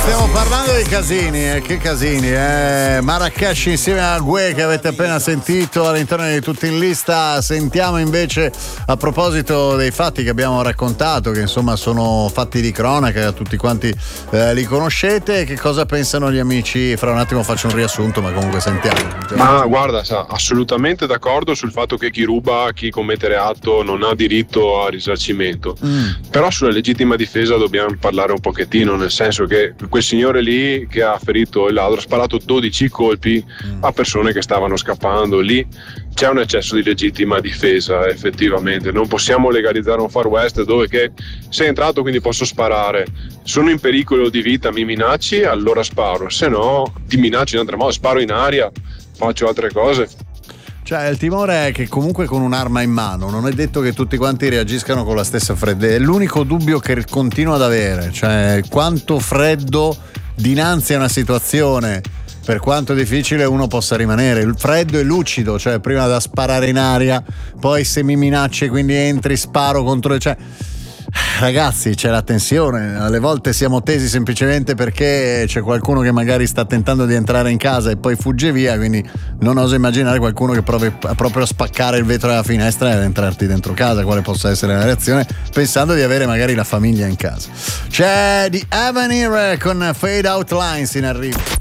Stiamo parlando dei casini, che casini, Marrakesh insieme a Gue che avete appena sentito all'interno di Tutti in Lista. Sentiamo invece, a proposito dei fatti che abbiamo raccontato, che insomma sono fatti di cronaca, tutti quanti li conoscete, che cosa pensano gli amici. Fra un attimo faccio un riassunto, ma comunque sentiamo. Ma guarda, assolutamente d'accordo sul fatto che chi ruba, chi commette reato non ha diritto a risarcimento, però sulla legittima difesa dobbiamo parlare un pochettino, nel senso che quel signore lì che ha ferito il ladro ha sparato 12 colpi a persone che stavano scappando. Lì c'è un eccesso di legittima difesa, effettivamente. Non possiamo legalizzare un Far West dove che sei entrato quindi posso sparare, sono in pericolo di vita, mi minacci, allora sparo, se no ti minacci in altro modo, sparo in aria, faccio altre cose. Cioè il timore è che comunque con un'arma in mano non è detto che tutti quanti reagiscano con la stessa freddezza. È l'unico dubbio che continuo ad avere, cioè quanto freddo dinanzi a una situazione, per quanto difficile, uno possa rimanere freddo e lucido, cioè prima da sparare in aria, poi se mi minacci quindi entri, sparo contro, cioè ragazzi, c'è la tensione, alle volte siamo tesi semplicemente perché c'è qualcuno che magari sta tentando di entrare in casa e poi fugge via, quindi non oso immaginare qualcuno che provi proprio a spaccare il vetro della finestra ed entrarti dentro casa, quale possa essere la reazione, pensando di avere magari la famiglia in casa. C'è di Avenir con Fade Out Lines in arrivo.